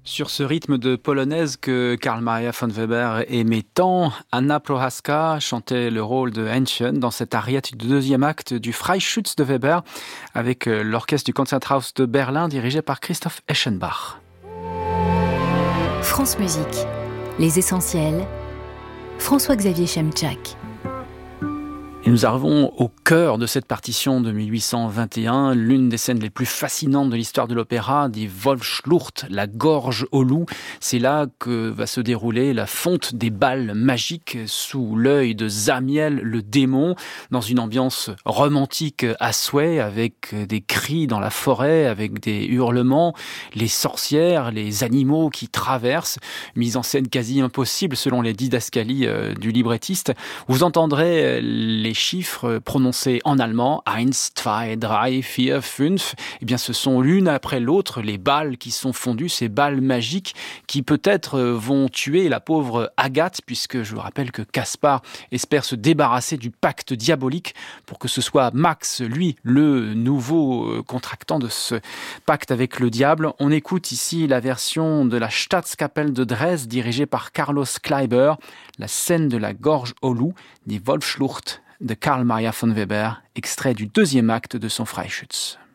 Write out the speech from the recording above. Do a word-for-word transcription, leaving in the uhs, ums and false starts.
Sur ce rythme de polonaise que Karl Maria von Weber aimait tant, Anna Prohaska chantait le rôle de Händchen dans cette ariette du deuxième acte du Freischütz de Weber avec l'orchestre du Konzerthaus de Berlin dirigé par Christoph Eschenbach. France Musique, les essentiels, François-Xavier Chemczak. Et nous arrivons au cœur de cette partition de mille huit cent vingt et un, l'une des scènes les plus fascinantes de l'histoire de l'opéra, die Wolfsschlucht, la gorge au loup. C'est là que va se dérouler la fonte des balles magiques sous l'œil de Zamiel, le démon, dans une ambiance romantique à souhait, avec des cris dans la forêt, avec des hurlements, les sorcières, les animaux qui traversent, mise en scène quasi impossible selon les didascalies du librettiste. Vous entendrez les chiffres prononcés en allemand, eins, zwei, drei, vier, fünf, eh bien ce sont l'une après l'autre les balles qui sont fondues, ces balles magiques qui peut-être vont tuer la pauvre Agathe, puisque je vous rappelle que Caspar espère se débarrasser du pacte diabolique pour que ce soit Max, lui, le nouveau contractant de ce pacte avec le diable. On écoute ici la version de la Staatskapelle de Dresde dirigée par Carlos Kleiber, la scène de la gorge au loup, die Wolfsschlucht de Karl Maria von Weber, extrait du deuxième acte de son Freischütz.